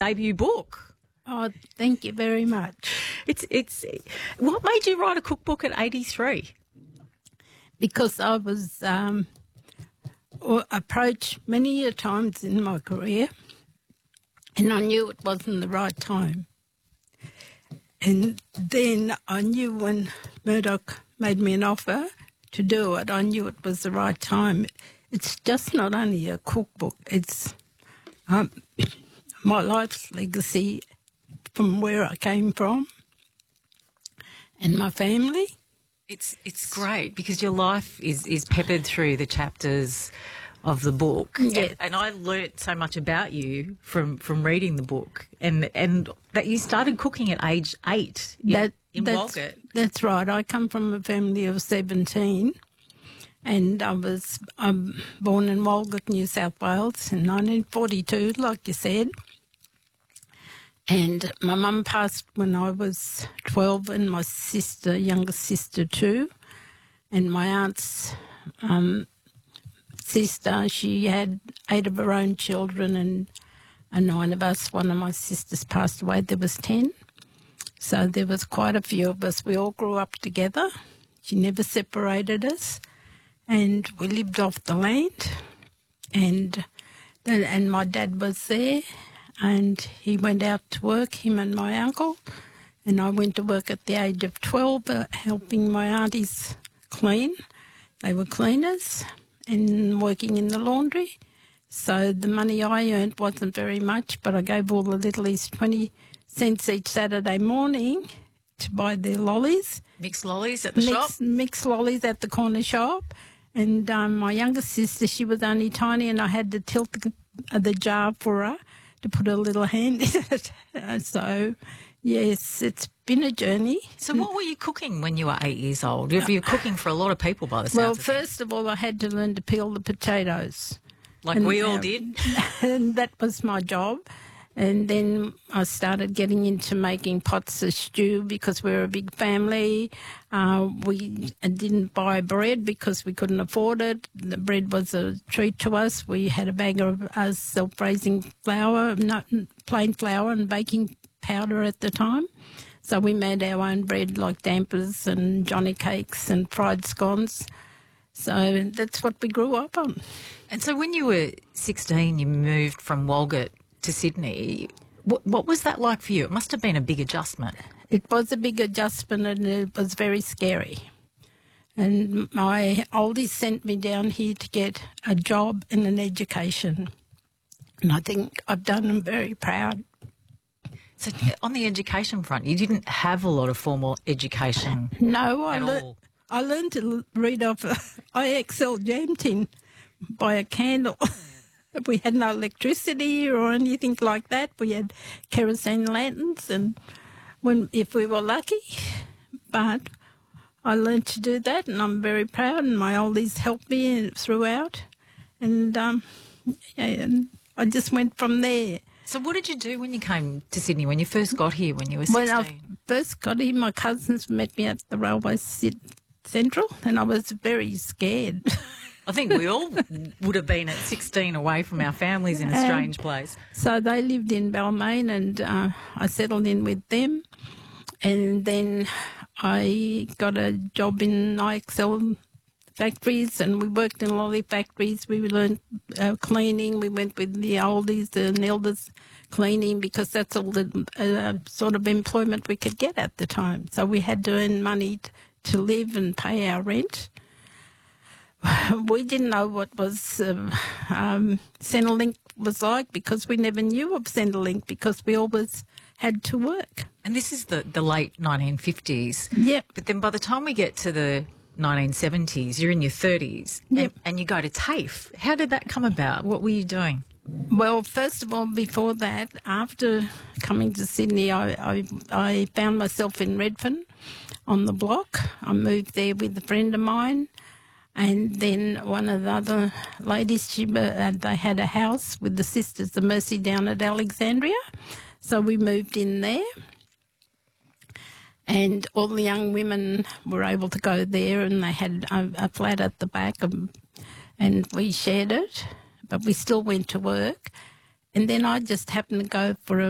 debut book. Oh, thank you very much. It's what made you write a cookbook at 83? Because I was approached many a times in my career, and I knew it wasn't the right time. And then I knew when Murdoch made me an offer to do it, I knew it was the right time. It's just not only a cookbook, it's my life's legacy from where I came from and my family. It's great because your life is peppered through the chapters of the book. Yeah. And I learnt so much about you from reading the book and that you started cooking at age 8 in Walgett. That's right. I come from a family of 17 and I'm born in Walgett, New South Wales in 1942, like you said. And my mum passed when I was 12 and my youngest sister too. And my aunt's sister, she had 8 of her own children and 9 of us. One of my sisters passed away. There was 10. So there was quite a few of us. We all grew up together. She never separated us. And we lived off the land. And my dad was there. And he went out to work, him and my uncle. And I went to work at the age of 12, helping my aunties clean. They were cleaners and working in the laundry. So the money I earned wasn't very much, but I gave all the littlies 20 cents each Saturday morning to buy their lollies. Mixed lollies at the shop? Mixed lollies at the corner shop. And my youngest sister, she was only tiny, and I had to tilt the jar for her to put her little hand in it. So, yes, it's been a journey. So what were you cooking when you were 8 years old? You were cooking for a lot of people by the sounds of it. Well, first of all, I had to learn to peel the potatoes. Like we all did? And that was my job. And then I started getting into making pots of stew because we're a big family. We didn't buy bread because we couldn't afford it. The bread was a treat to us. We had a bag of self-raising flour, plain flour and baking powder at the time. So we made our own bread like dampers and Johnny cakes and fried scones. So that's what we grew up on. And so when you were 16, you moved from Walgett to Sydney. What was that like for you? It must have been a big adjustment. It was a big adjustment and it was very scary. And my oldie sent me down here to get a job and an education. And I think I've done them very proud. So on the education front, you didn't have a lot of formal education. No, I learned to read off IXL jam tin by a candle. We had no electricity or anything like that. We had kerosene lanterns and if we were lucky. But I learned to do that and I'm very proud and my oldies helped me throughout. And, and I just went from there. So what did you do when you came to Sydney, when you first got here, when you were 16? When I first got here, my cousins met me at the railway central and I was very scared. I think we all would have been at 16 away from our families in a strange place. So they lived in Balmain and I settled in with them. And then I got a job in IXL factories and we worked in lolly factories. We learned cleaning. We went with the oldies and elders cleaning because that's all the sort of employment we could get at the time. So we had to earn money to live and pay our rent. We didn't know what was Centrelink was like because we never knew of Centrelink because we always had to work. And this is the late 1950s. Yep. But then by the time we get to the 1970s, you're in your 30s. Yep. And you go to TAFE. How did that come about? What were you doing? Well, first of all, before that, after coming to Sydney, I found myself in Redfern on the block. I moved there with a friend of mine. And then one of the other ladies, they had a house with the Sisters of Mercy down at Alexandria. So we moved in there. And all the young women were able to go there and they had a flat at the back and we shared it. But we still went to work. And then I just happened to go for